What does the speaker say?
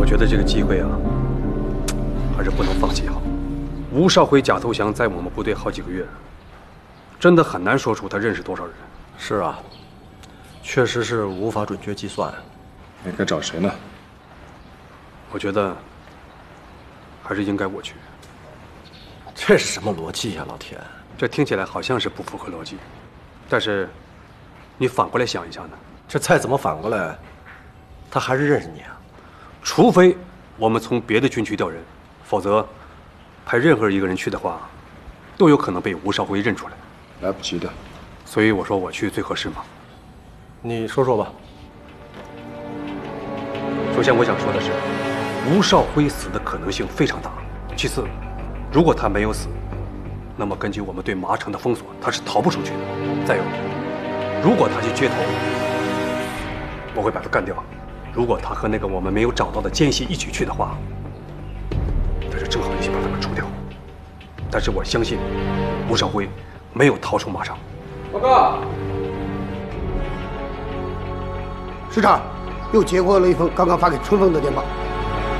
觉得这个机会啊，还是不能放弃好。吴少辉假投降在我们部队好几个月，真的很难说出他认识多少人。 是啊，确实是无法准确计算。 你该找谁呢？ 我觉得还是应该我去。 这是什么逻辑呀，老田？ 这听起来好像是不符合逻辑，但是你反过来想一下呢？ 这再怎么反过来，他还是认识你啊。 除非我们从别的军区调人，否则派任何一个人去的话，都有可能被吴少辉认出来。 来不及的。 所以我说我去最合适嘛。 你说说吧。 首先我想说的是，吴少辉死的可能性非常大。其次，如果他没有死，那么根据我们对麻城的封锁，他是逃不出去的。再有，如果他去接头，我会把他干掉。如果他和那个我们没有找到的奸细一起去的话，他就正好一起把他们除掉。但是我相信，吴少辉没有逃出马城。 报告， 师长，又截获了一封刚刚发给春风的电报。